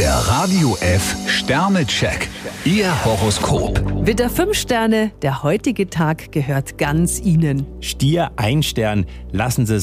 Der Radio F Sternecheck. Ihr Horoskop. Widder 5 Sterne, der heutige Tag gehört ganz Ihnen. Stier 1 Stern, lassen Sie